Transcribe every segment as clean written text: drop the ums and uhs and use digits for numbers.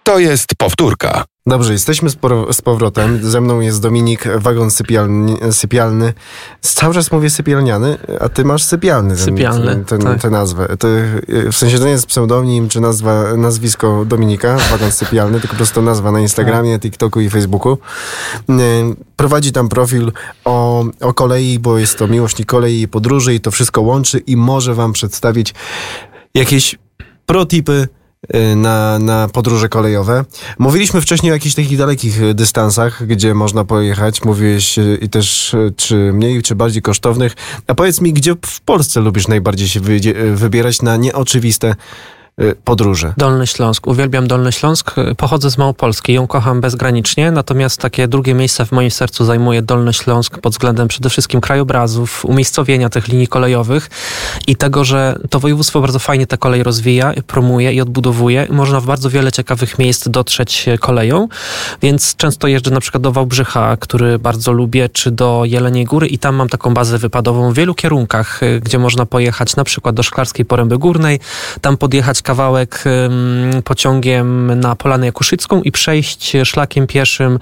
To jest powtórka. Dobrze, jesteśmy z powrotem. Ze mną jest Dominik, wagon sypialny. Cały czas mówię sypialniany, a ty masz sypialny. Tak. Tę nazwę. W sensie to nie jest pseudonim czy nazwisko Dominika, wagon sypialny, tylko po prostu nazwa na Instagramie, TikToku i Facebooku. Prowadzi tam profil o kolei, bo jest to miłośnik kolei i podróży i to wszystko łączy i może wam przedstawić jakieś protipy na podróże kolejowe. Mówiliśmy wcześniej o jakichś takich dalekich dystansach, gdzie można pojechać. Mówiłeś i też czy mniej, czy bardziej kosztownych. A powiedz mi, gdzie w Polsce lubisz najbardziej się wybierać na nieoczywiste podróże? Dolny Śląsk. Uwielbiam Dolny Śląsk. Pochodzę z Małopolski. Ją kocham bezgranicznie. Natomiast takie drugie miejsce w moim sercu zajmuje Dolny Śląsk pod względem przede wszystkim krajobrazów, umiejscowienia tych linii kolejowych i tego, że to województwo bardzo fajnie tę kolej rozwija, promuje i odbudowuje. Można w bardzo wiele ciekawych miejsc dotrzeć koleją, więc często jeżdżę na przykład do Wałbrzycha, który bardzo lubię, czy do Jeleniej Góry i tam mam taką bazę wypadową w wielu kierunkach, gdzie można pojechać na przykład do Szklarskiej Poręby Górnej, tam podjechać kawałek pociągiem na Polanę Jakuszycką i przejść szlakiem pieszym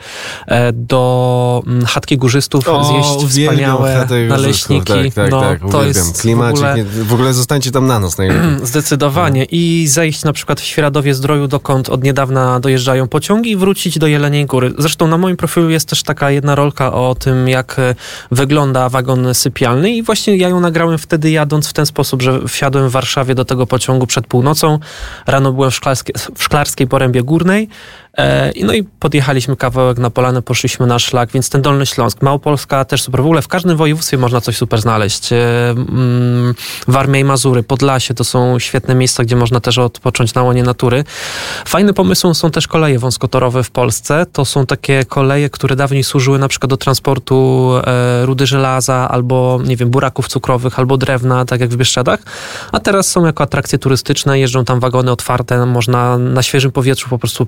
do Chatki Górzystów, zjeść wspaniałe naleśniki. Tak, to jest klimacik. W ogóle zostańcie tam na noc najlepiej. Zdecydowanie. I zejść na przykład w Świeradowie-Zdroju, dokąd od niedawna dojeżdżają pociągi i wrócić do Jeleniej Góry. Zresztą na moim profilu jest też taka jedna rolka o tym, jak wygląda wagon sypialny i właśnie ja ją nagrałem wtedy jadąc w ten sposób, że wsiadłem w Warszawie do tego pociągu przed północą. Rano byłem w Szklarskiej Porębie Górnej. No i podjechaliśmy kawałek na Polanę, poszliśmy na szlak, więc ten Dolny Śląsk, Małopolska też super. W ogóle w każdym województwie można coś super znaleźć. Warmia i Mazury, Podlasie to są świetne miejsca, gdzie można też odpocząć na łonie natury. Fajnym pomysłem są też koleje wąskotorowe w Polsce. To są takie koleje, które dawniej służyły na przykład do transportu rudy żelaza albo, nie wiem, buraków cukrowych albo drewna, tak jak w Bieszczadach. A teraz są jako atrakcje turystyczne, jeżdżą tam wagony otwarte, można na świeżym powietrzu po prostu